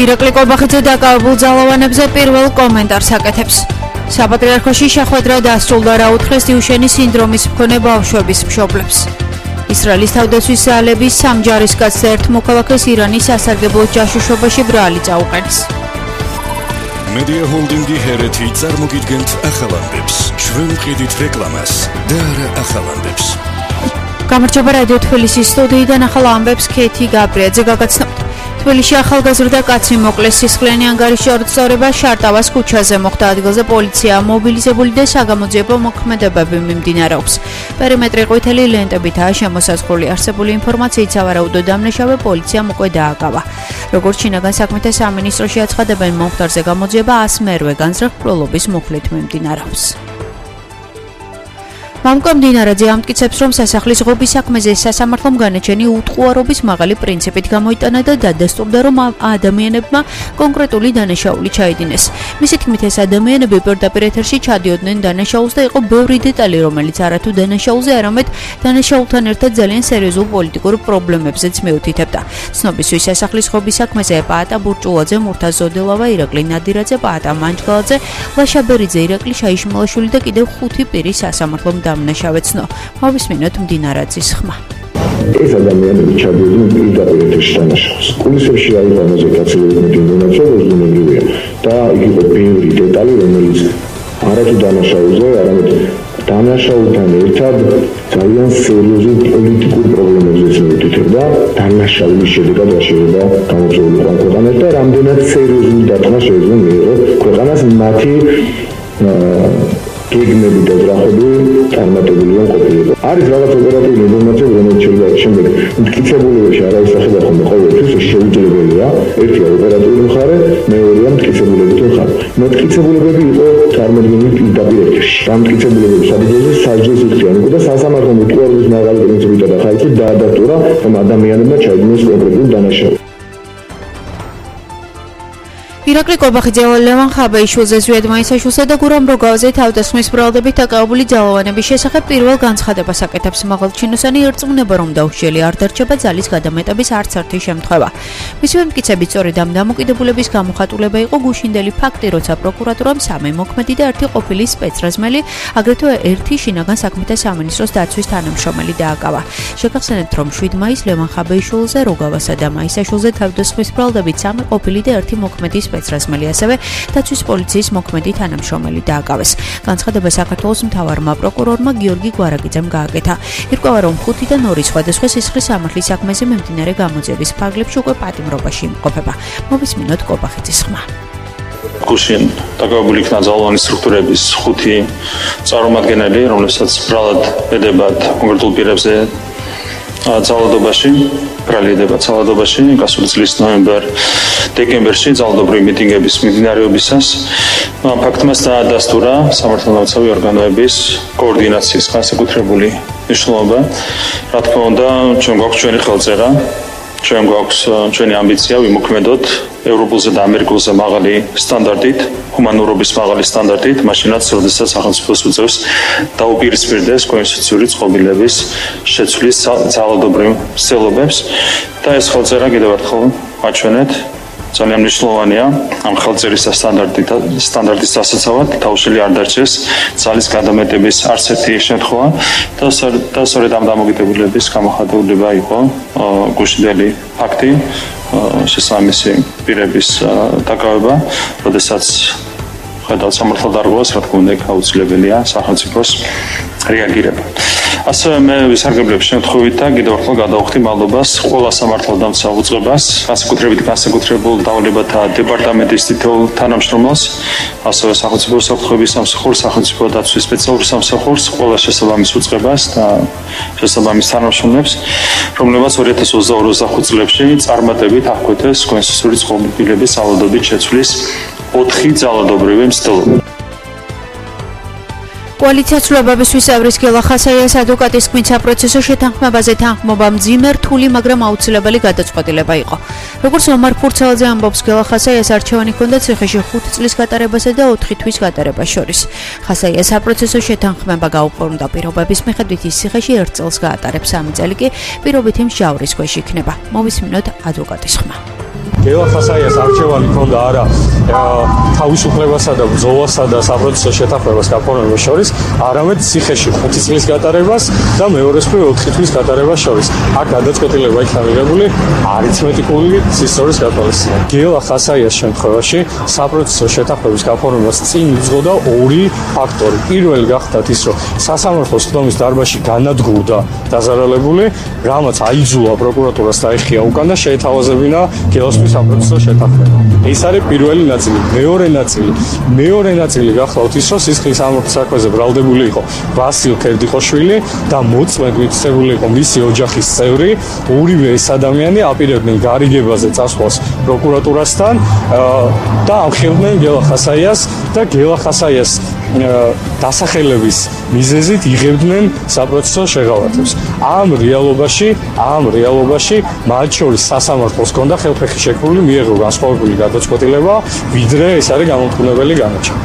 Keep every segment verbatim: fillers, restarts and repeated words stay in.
ირაკლი კობახიძე დაკავებულ ძალოვანებზე პირველ კომენტარს აკეთებს. საპატრიარქოში შეხვედრა დასრულდა რა უთხრეს დიუშენის სინდრომის მქონე ბავშვების მშობლებს. ისრაელის თავდაცვის ძალების სამ ჯარისკაცს და ერთ მოქალაქეს ირანის სასარგებლო ჯაშუშობაში ბრალი წაუყენეს. Media Holding-ი ჰერეთი წარმოგიდგენთ ახალ ამბებს. ჩვენ ვყიდით რეკლამას და არა ახალ ამბებს. გამარჯობა რადიო თბილისის სტუდიიდან ახალ ამბებს ქეთი გაბრიაძე გაგაცნობთ. თბილისში ახალგაზრდა კაცი მოკლეს სისხლიანი ანგარიშის ორწორება შარტავას ქუჩაზე მოხდა. ადგილზე პოლიცია მობილიზებული და საგამოძიებო მოქმედებები მიმდინარეობს. პერიმეტრი ყვითელი ლენტებითაა შემოსაზღვრული. არსებული ინფორმაციით სავარაუდო დამნაშავე პოლიციამ უკვე დააკავა. როგორც შინაგან საქმეთა სამინისტროში აცხადებენ, მომხდარზე გამოძიება ას მერვე განზრახ-პროლობის მუხლით მიმდინარეობს. მამუკა მდინარაძე ამტკიცებს, რომ სასახლის ღობის საქმეზე სასამართლომ განაჩენი უტყუარობის მაღალი პრინციპით გამოიტანა და დადასტურდა, რომ ადამიანებმა კონკრეტული დანაშაული ჩაიდინეს. მისი თქმით, ეს ადამიანები პირდაპირ ეთერში ჩადიოდნენ დანაშაულს და იყო ბევრი დეტალი, რომელიც არათუ დანაშაულზე, არამედ დანაშაულთან ერთად ძალიან სერიოზულ პოლიტიკურ პრობლემებზეც მიუთითებდა. ცნობისთვის სასახლის ღობის საქმეზე პაატა ბურჭულაძე, მურთაზ ზოდელავა, ირაკლი ნადირაძე, პაატა მანჯგალაძე, ლაშა ბერიძე, ირაკლი შაიშმალაშვილი და კიდევ ხუთი პირი სასამართლომ დამნაშავეცნო. მოვისმინოთ მდინარაძის ხმა. ეს ადამიანები ჩადიოდნენ პირდაპირ ეთერში დანაშაულს. კულისებში არის ამაზე გაცილებით მეტი ინფორმაცია, როზუნებრივია და იქ იყო ბევრი დეტალი, რომელიც არათუ დანაშაულზე, არამედ დანაშაულთან ერთად ძალიან სერიოზულ პოლიტიკურ პრობლემებზეც მიუთითებდა. დანაშაულის შედეგად რა შეიძლება გამოწვეულიყო ქვეყანას და რამდენად სერიოზული დარტყმა შეიძლება მიიღო ქვეყანას მათი გეგმები და ძრახები წარმატებული რომ ყოფილიყო. არის რაღაც ოპერატიული ინფორმაცია, რომელიც შეიძლება შემდეგ მტკიცებულებაში არ აისახება ხოლმე ყოველთვის, ეს შეუძლებელია. ერთია ოპერატიული მხარე, მეორეა მტკიცებულებითი მხარე. მტკიცებულებები იყო წარმოდგენილი პირდაპირ ეთერში. დამტკიცებულებების საფუძველზე სასჯელს იხდიან და სასამართლომ უტყუარობის მაღალი პრინციპითა და ხალხით დაადასტურა, რომ ადამიანებმა ჩაიდინეს კონკრეტული დანაშაული. ირაკლი კობახიძე, ლევან ხაბეიშვილზე, ზვიად მაისაშვილსა და გურამ როგავაზე თავდასხმის ბრალდებით დაკავებული ძალოვანების შესახებ პირველ განცხადებას აკეთებს. მაღალჩინოსანი ერწმუნება, რომ დაუშლილი არ დარჩება ძალის გადამეტების არც ერთი შემთხვევა. მისივე მტკიცებით, სწორედ ამ დამოკიდებულების გამოხატულება იყო გუშინდელი ფაქტი, როცა პროკურატურამ სამი მოქმედი და ერთი ყოფილი სპეცრაზმელი, აგრეთვე ერთი შინაგან საქმეთა სამინისტროს დაცვის თანამშრომელი დააკავა. შეგახსენებთ, რომ შვიდ მაისს ლევან ხაბეიშვილზე, როგავასა და მაისაშვილზე თავდასხმის ბრალდებით სამი ყოფილი და ერთი მოქმედი სპეცრაზმელი, ასევე დაცვის პოლიციის მოქმედი თანამშრომელი დააკავეს. განცხადება საქართველოს მთავარმა პროკურორმა გიორგი გვარაკიძემ გააკეთა. ირკვევა, რომ ხუთიდან ორი სხვადასხვა სისხლის სამართლის საქმეზე მიმდინარე გამოძიების ფარგლებში უკვე პატიმრობაში იმყოფება. მოვისმინოთ კობახიძის ხმა. გუშინ დაკავებული იქნა ძალოვანი სტრუქტურების ხუთი წარმომადგენელი, რომლებსაც ბრალად ედებათ კონკრეტულ პირებზე ძალადობაში, ბრალდება ძალადობაში, გასული წლის ნოემბერ-დეკემბერში ძალადობრივი მიტინგების მიმდინარეობისას ფაქტმას დაადასტურა სამართალდამცავი ორგანოების კოორდინაციის განსაკუთრებული მნიშვნელობა. რა თქმა უნდა, ჩვენ გვაქვს ჩვენი ხელწერა, ჩვენ გვაქვს ჩვენი ამბიცია ვიმოქმედოთ ევროპულზე და ამერიკულზე მაღალი სტანდარტით, ჰუმანურობის მაღალი სტანდარტით, მაშინაც, როდესაც სახელმწიფოს უწევს დაუპირისპირდეს კონსტიტუციური წყობილების შეცვლის ძალადობრივ მსვლელობებს და ეს ხელწერა კიდევ ერთხელ აჩვენეთ. ძალიან მნიშვნელოვანია ამ ხელწერის და სტანდარტის დასაცავად დაუშლილი არ დარჩეს ძალის გადამეტების არც ერთი შემთხვევა და სწორედ ამ დამოკიდებულების გამოხატულება იყო გუშინდელი ფაქტი, შესაბამისი პირების დაკავება, როდესაც ხედავთ სამართალ დარღვევას, რა თქმა უნდა, აუცილებელია სახელმწიფოს რეაგირება. ასევე მე ვისარგებლებ შემთხვევით და კიდევ ერთხელ გადავხდი მადლობას ყველა სამართალდამცავ უწყებას, განსაკუთრებით განსაკუთრებულ დავლებათა დეპარტამენტის თითოეულ თანამშრომელს, ასევე სახელმწიფო საფრთხეების სამსახურს, სახელმწიფო დაცვის სპეციალურ სამსახურს, ყველა შესაბამის უწყებას და შესაბამის თანამშრომლებს, რომლებმაც ორი ათას ოცდაორი ოცდახუთ წლებში წარმატებით აღკვეთეს კონსტიტუციური წყობილების ძალადობით შეცვლის ოთხი ძალადობრივი მცდელობა. კოალიცია ცვლილებებისთვის წევრის გელა ხასაიას ადვოკატის თქმით, საპროცესო შეთანხმებაზე თანხმობა მძიმე, რთული, მაგრამ აუცილებელი გადაწყვეტილება იყო. როგორც ომარ ფურცელაძე ამბობს, გელა ხასაიას არჩევანი ჰქონდა ციხეში ხუთი წლის გატარებასა და ოთხი თვის გატარებას შორის. ხასაიას საპროცესო შეთანხმება გაუფორმდა პირობების მიხედვით, ის ციხეში ერთ წელს გაატარებს, სამი წელი კი პირობითი მსჯავრის ქვეშ იქნება. მოვისმინოთ ადვოკატის ხმა. გელა ხასაიას არჩევანი ქონდა არა თავისუფლებასა და ბრძოლასა და საპროტესტო შეთანხმებას გაფორმებას შორის, არამედ ციხეში ხუთი წლის გატარებას და მეორეს მხრივ ოთხი წლის გატარებას შორის. აქ გადაწყვეტილება იქნა მიღებული არითმეტიკული ცისწორის გათვალისწინებით. გელა ხასაიას შემთხვევაში საპროტესტო შეთანხმების გაფორმებას წინ უძღოდა ორი ფაქტორი. პირველი გახდათ ის, რომ სასამართლოს ხდომის დარბაზში განადგურდა დაზარალებული, რამაც აიძულა პროკურატურას დაეხია უკან და შეეთავაზებინა გელოსთვის საპროტესტო შეთანხმება. ეს არის პირველი ნაწილი. მეორე ნაწილი, მეორე ნაწილი გახლავთ ის, რომ სისხლის სამართლის საქმეზე ბრალდებული იყო ვასილ ქერდიხოშვილი და მოწმედ მითითებული იყო მისი ოჯახის წევრი. ორივე ეს ადამიანი აპირებდნენ გარიგებაზე წასვლას პროკურატურასთან და ამხელდნენ გელა ხასაიას და გელა ხასაიას დასახელების მიზეზით იღებდნენ საპროცესო შეღავათებს. ამ რეალობაში, ამ რეალობაში მათ შორის სასამართლოს ჰქონდა ხელფეხი შექმნილი მიეღო განსხვავებული გადაწყვეტილება, ვიდრე ეს არის გამომხნეველი განაჩენი.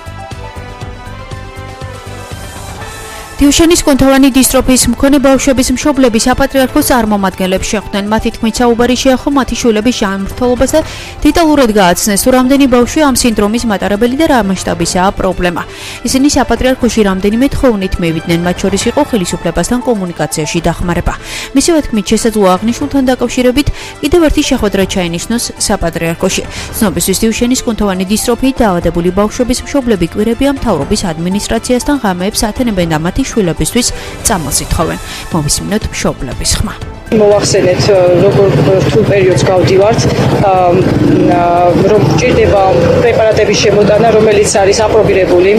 დიუშენის კუნთოვანი დისტროფიის მქონე ბავშვების მშობლები საპატრიარქოს წარმომადგენლებს შეხვდნენ. მათი თქმით, საუბარი შეეხო მათი შვილების ჟანმრთელობას და დეტალურად გააცნეს, თუ რამდენი ბავშვი ამ სინდრომის მატარებელი და რა მასშტაბისაა პრობლემა. ისინი საპატრიარქოში რამდენიმე თხოვნით მივიდნენ, მათ შორის იყო ხელისუფლებასთან კომუნიკაციაში დახმარება. მისივე თქმით, შესაძლოა აღნიშნულთან დაკავშირებით კიდევ ერთი შეხვედრა ჩაინიშნოს საპატრიარქოში. ცნობისთვის დიუშენის კუნთოვანი დისტროფიით დაავადებული ბავშვების მშობლები კვირებია მთავრობის ადმინისტრაციასთან ღამეებს ათენებენ და მათი შვილებისთვის წამალს ითხოვენ. მოვისმინოთ მშობლების ხმა. მოვახსენეთ, როგორ რთულ პერიოდს გავდივართ, რომ გვჭირდება პრეპარატების შემოტანა, რომელიც არის აპრობირებული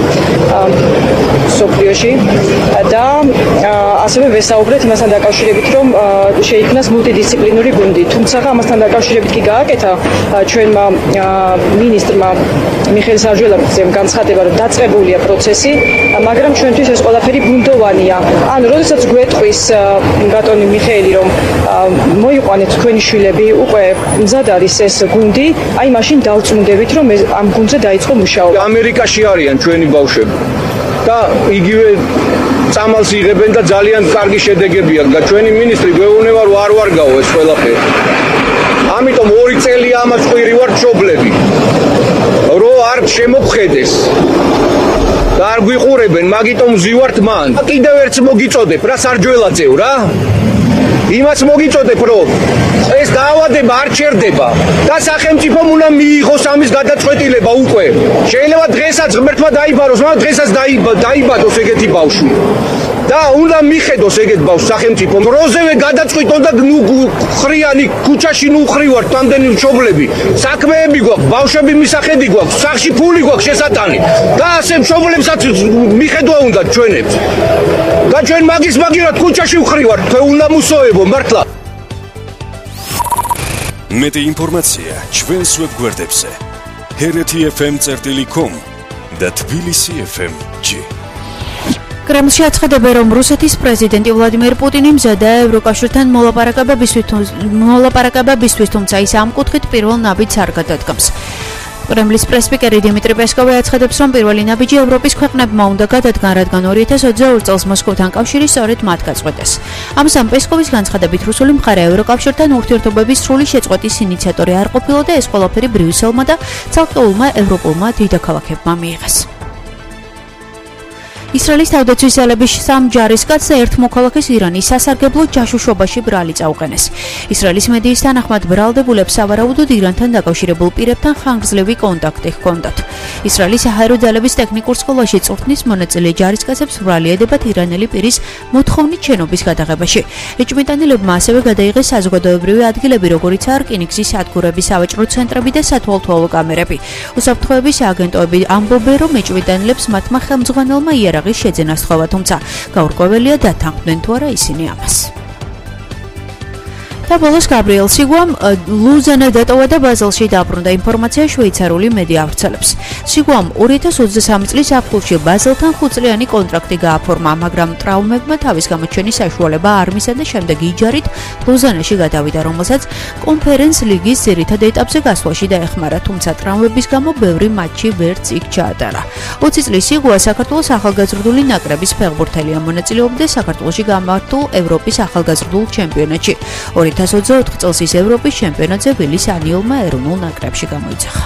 მსოფლიოში და ასევე ვესაუბრეთ იმასთან დაკავშირებით, რომ შეიქმნას მულტიდისციპლინური გუნდი. თუმცა ამასთან დაკავშირებით კი გააკეთა ჩვენმა მინისტრმა მიხეილ სარჯველაძემ განცხადება, რომ დაწყებულია პროცესი, მაგრამ ჩვენთვის ეს ყველაფერი ბუნდოვანია. ან როდესაც გვეტყვის ბატონი მიხეილი, რომ მოიყვანეთ თქვენი შვილები, უკვე მზად არის ეს გუნდი, აი მაშინ დავწუნდებით, რომ ამ გუნდზე დაიწყო მუშაობა. ამერიკაში არიან ჩვენი ბავშვები და იგივე წამალს იღებენ და ძალიან კარგი შედეგები აქვს და ჩვენი მინისტრი გვეუბნება, რომ არ ვარგაო ეს ყველაფერი. ამიტომ ორი წელი ამას ყვირი ვარ მშობლები, რომ არ შემოგხედეს და არ გვიყურებენ, მაგიტომ ვზივართ მან. კიდევ ერთს მოგიწოდებ რა სარჯველაძეო რა. იმას მოგიწოდებ, რომ ეს დაავადება არ ჩერდება და სახელმწიფომ უნდა მიიღოს ამის გადაწყვეტილება უკვე. შეიძლება დღესაც ღმერთმა დაიბაროს, მაგრამ დღესაც დაიბადოს ეგეთი ბავშვი. და უნდა მიხედოს ეგეთ ბავშვს სახელმწიფომ. როზევე გადაწყვიტონ და ნუ ხრიანი ქუჩაში ნუ ხვრივართ თამდენი მშობლები. საქმეები გვაქვს, ბავშვები მისახედი გვაქვს, სახში ფული გვაქვს შესატანი. და ასე მშობლებსაც მიხედვა უნდა ჩვენებს. და ჩვენ მაგის მაგირად ქუჩაში ვხვრივართ, თქვენ უნდა მუსოებო მართლა. მეტი ინფორმაცია ჩვენს ვებგვერდებზე ჰერეთი ეფ ემ წერტილი კომ და თბილისი ეფ ემ ჯი. კრემლში აცხადებენ, რომ რუსეთის პრეზიდენტი ვლადიმერ პუტინი მზადაა ევროკავშირთან მოლაპარაკებებისთვის, თუმცა ის ამ კუთხით პირველ ნაბიჯს არ გადადგამს. კრემლის პრესპიკერი დიმიტრი პესკოვი აცხადებს, რომ პირველი ნაბიჯი ევროპის ქვეყნებმა უნდა გადადგან, რადგან ორი ათას ოცდაორი წელს მოსკოვთან კავშირი სწორედ მათ გაწყვეტეს. ამასთან პესკოვის განცხადებით, რუსული მხარე ევროკავშირთან ურთიერთობების სრული შეწყვეტის ინიციატორი არ ყოფილა და ეს ყველაფერი ბრიუსელმა და ცალკეულმა ევროპულმა დედაქალაქებმა მიიღეს. ისრაელის თავდაცვის ძალების სამ ჯარისკაცს და ერთ მოქალაქეს ირანის სასარგებლო ჯაშუშობაში ბრალი წაუყენეს. ისრაელის მედიის თანახმად ბრალდებულებს სავარაუდოდ ირანთან დაკავშირებულ პირებთან ხანგრძლივი კონტაქტი ჰქონდათ. ისრაელის საჰაერო ძალების ტექნიკურ სკოლაში წვრთნის მონაწილე ჯარისკაცებს ბრალი ედებათ ირანელი პირის მოთხოვნით შენობის გადაღებაში. ეჭვმიტანილებმა ასევე გადაიღეს საზოგადოებრივი ადგილები, როგორიცაა რკინიგზის სადგურები, სავაჭრო ცენტრები და სათვალთვალო კამერები. უსაფრთხოების აგენტოები ამბობენ, რომ ეჭვმიტანილებს მათმა ხელმძღვანელმა იარაღი შეძენა სთხოვა, თუმცა გაურკვეველია დათანხმდნენ თუ არა ისინი ამას. და ბოლოს გაბრიელ სიგუამ ლუზანა დატოვა და ბაზელში დაბრუნდა. ინფორმაცია შვეიცარიული მედია ავრცელებს. სიგუამ ორი ათას ოცდასამი წლის აპრილში ბაზელთან ხუთწლიანი კონტრაქტი გააფორმა, მაგრამ ტრავმებმა თავის გამოჩენის საშუალება არ მისცა და შემდეგ იჯარით ლუზანაში გადავიდა, რომელსაც კონფერენს ლიგის ძირითად ეტაპზე გასვლაში დაეხმარა, თუმცა ტრავმების გამო ბევრი მატჩი ვერც იქ ჩაატარა. ოცი წლის სიგუა საქართველოს ახალგაზრდული ნაკრების ფეხბურთელია, მონაწილეობდა საქართველოში გამართულ ევროპის ახალგაზრდულ ჩემპიონატში. ორი ოთხ ათას ოცდაოთხ წელს ის ევროპის ჩემპიონატზე ვილის ანიულმა ეროვნულ ნაკრებში გამოიძახა.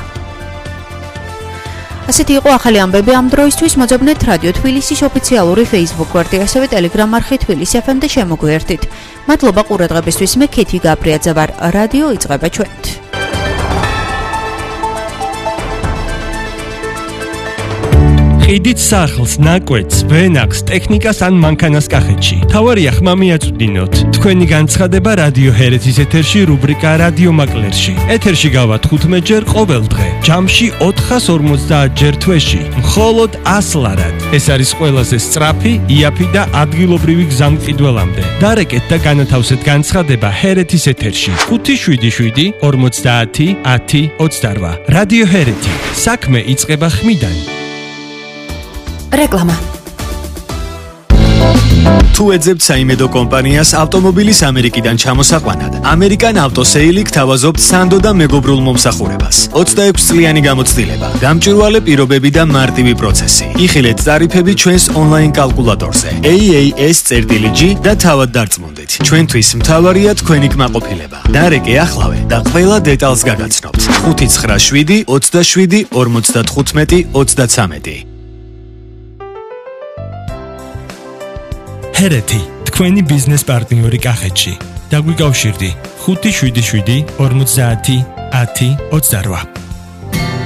ასეთი იყო ახალი ამბები ამ დროისთვის. მოძებნეთ რადიო თბილისის ოფიციალური Facebook გვერდი, ასევე Telegram არხი თბილისი ეფ ემ და შემოგვიერთით. მადლობა ყურადღებისთვის. მე ქეთი გაბრიაძე ვარ. რადიო იწყება ჩვენით. ყიდით სახლს, ნაკვეთს, ვენახს, ტექნიკას ან მანქანას კახეთში. თავარია ხმა მიაწვდინოთ. თქვენი განცხადება რადიო ჰერეთის ეთერში რუბრიკა რადიო მაკლერში. ეთერში გავართ ხუთმეტ ჯერ ყოველ დღე. ჯამში ოთხას ორმოცდაათ ჯერ თვეში. მხოლოდ ას ლარად. ეს არის ყველაზე სწრაფი, იაფი და ადგილობრივი გზა მყიდველამდე. დარეკეთ და განათავსეთ განცხადება ჰერეთის ეთერში. ხუთი შვიდი შვიდი ორმოცდაათი ათი ოცდარვა. რადიო ჰერეთი. საქმე იწყება ხმიდან. რეკლამა. თუ ეძებთ საიმედო კომპანიას ავტომობილის ამერიკიდან ჩამოსაყვანად, ამერიკან ავტოსეილი გთავაზობთ სანდო და მეგობრულ მომსახურებას. ოცდაექვსი წლიანი გამოცდილება, გამჭვირვალე პირობები და მარტივი პროცესი. იხილეთ ტარიფები ჩვენს ონლაინ კალკულატორზე A A S G და თავად დარწმუნდით. ჩვენთვის მთავარია თქვენი კმაყოფილება. დარეკე ახლავე და ყველა დეტალს გაგაცნობთ. ხუთი ცხრა შვიდი ოცდაშვიდი ორმოცდათხუთმეტი ოცდაცამეტი. ჰერეთი, თქვენი ბიზნეს პარტნიორი კახეთში. დაგვიკავშირდი ხუთი შვიდი შვიდი ორმოცდაათი ათი ოცდარვა.